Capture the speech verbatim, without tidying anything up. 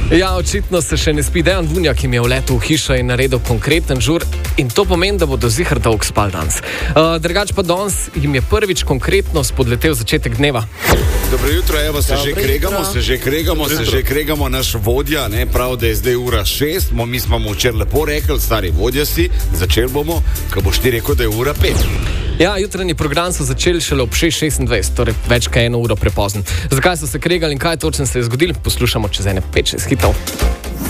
Ja, očitno se še ne spi. Dejan Vunjak jim je vletel v hišo in naredil konkreten žur in to pomeni, da bodo zihar dolg spal danes. Uh, drugač pa danes jim je prvič konkretno spodletel začetek dneva. Dobro jutro, evo se Dobro že jutro. kregamo, se že kregamo, se že kregamo, naš vodja, ne, prav, da je zdaj ura šest, mo, mi smo mu včeraj lepo rekli, stari vodja si, začeli bomo, ko boš ti rekel, da je ura pet. Ja, jutranji program so začeli šele ob šest šestindvajset, torej več kot eno uro prepozen. Zakaj so se kregali in kaj točno se je zgodilo, poslušamo čez ene pet šest hitov.